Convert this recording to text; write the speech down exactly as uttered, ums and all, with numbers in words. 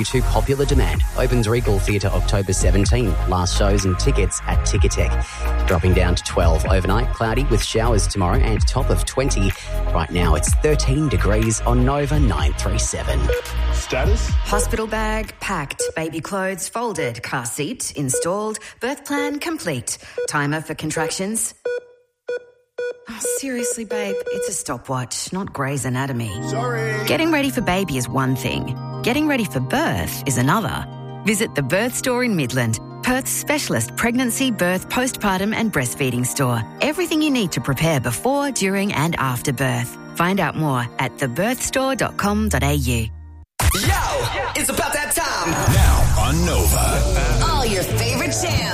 to popular demand. Opens Regal Theatre October seventeenth. Last shows and tickets at Ticketek. Dropping down to twelve overnight. Cloudy with showers tomorrow and top of twenty. Right now it's thirteen degrees on Nova nine three seven. Status? Hospital bag packed, baby clothes folded, car seat installed, birth plan complete. Timer for contractions. Oh, seriously, babe, it's a stopwatch, not Grey's Anatomy. Sorry. Getting ready for baby is one thing. Getting ready for birth is another. Visit the Birth Store in Midland, Perth's specialist pregnancy, birth, postpartum and breastfeeding store. Everything you need to prepare before, during and after birth. Find out more at the birth store dot com dot a u. Yo, it's about that time. Now on Nova. All your favorite jams.